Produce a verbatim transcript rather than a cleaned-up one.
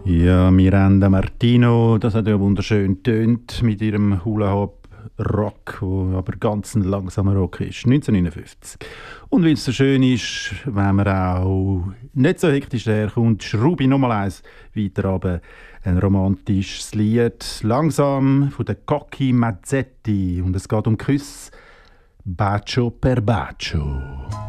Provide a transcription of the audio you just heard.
Ja, Miranda Martino, das hat ja wunderschön tönt mit ihrem Hula Hop Rock, wo aber ganz ein langsamer Rock ist, neunzehnhundertneunundfünfzig. Und weil es so schön ist, wenn man auch nicht so hektisch herkommt, schraube ich nochmal eins weiter runter. Ein romantisches Lied, langsam, von der Cocchi Mazzetti. Und es geht um Küsse, Bacio per Bacio.